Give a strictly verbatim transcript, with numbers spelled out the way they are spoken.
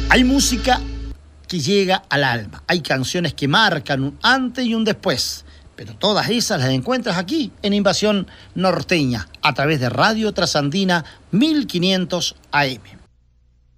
Hay música que llega al alma, hay canciones que marcan un antes y un después, pero todas esas las encuentras aquí en Invasión Norteña, a través de Radio Trasandina mil quinientos A M.